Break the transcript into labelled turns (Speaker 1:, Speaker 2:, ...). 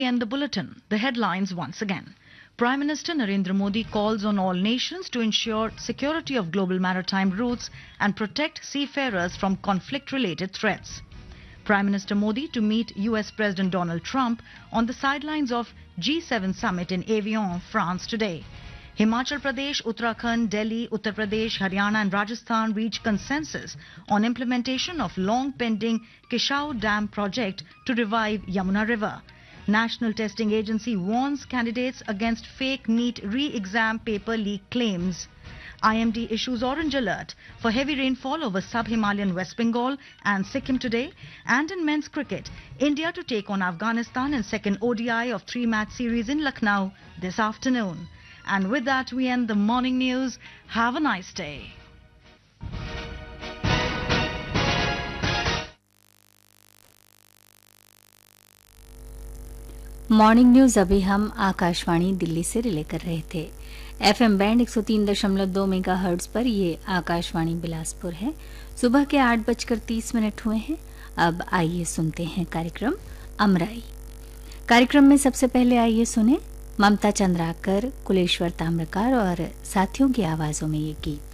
Speaker 1: And the bulletin, the headlines once again. Prime Minister Narendra Modi calls on all nations to ensure security of global maritime routes and protect seafarers from conflict-related threats. Prime Minister Modi to meet US President Donald Trump on the sidelines of G7 summit in Evian, France today. Himachal Pradesh, Uttarakhand, Delhi, Uttar Pradesh, Haryana and Rajasthan reach consensus on implementation of long-pending Kishau Dam project to revive Yamuna River. National Testing Agency warns candidates against fake NEET re-exam paper leak claims. IMD issues orange alert for heavy rainfall over sub-Himalayan West Bengal and Sikkim today. And in men's cricket, India to take on Afghanistan in second ODI of three-match series in Lucknow this afternoon. And with that, we end the morning news. Have a nice day.
Speaker 2: Morning news अभी हम आकाशवाणी दिल्ली से relay कर रहे थे। FM band 103.2 megahertz पर ये आकाशवाणी बिलासपुर है। सुबह के 8:30 हुए हैं। अब आइए सुनते हैं कार्यक्रम अमराई। कार्यक्रम में सबसे पहले आइए सुने ममता चंद्राकर, कुलेश्वर ताम्रकार और साथियों की आवाजों में ये गीत।